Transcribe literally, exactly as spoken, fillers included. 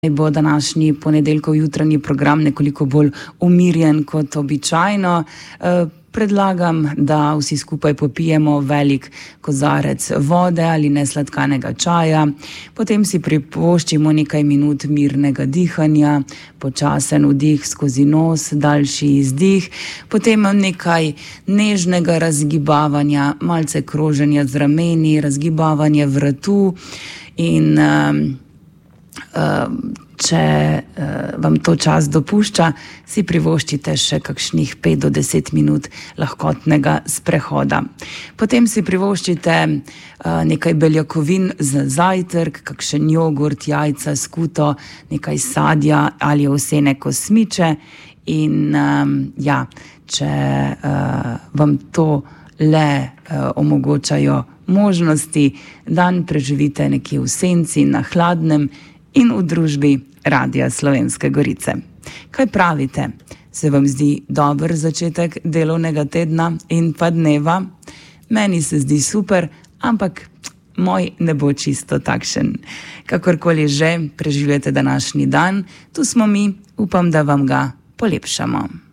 bo današnji ponedeljkov jutranji program nekoliko bolj umirjen kot običajno. Predlagam, da vsi skupaj popijemo velik kozarec vode ali nesladkanega čaja, potem si privoščimo nekaj minut mirnega dihanja, počasen vdih skozi nos, daljši izdih, potem nekaj nežnega razgibavanja, malce kroženja z rameni, razgibavanje vratu in um, um, če uh, vam to čas dopušča, si privoščite še kakšnih pet do deset minut lahkotnega sprehoda. Potem si privoščite uh, nekaj beljakovin za zajtrk, kakšen jogurt, jajca, skuto, nekaj sadja ali ovsene kosmiče in um, ja, če uh, vam to le uh, omogočajo možnosti, dan preživite nekje v senci, na hladnem in v družbi Radia Slovenske Gorice. Kaj pravite? Se vam zdi dober začetek delovnega tedna in pa dneva? Meni se zdi super, ampak moj ne bo čisto takšen. Kakorkoli že preživljate današnji dan, tu smo mi, upam, da vam ga polepšamo.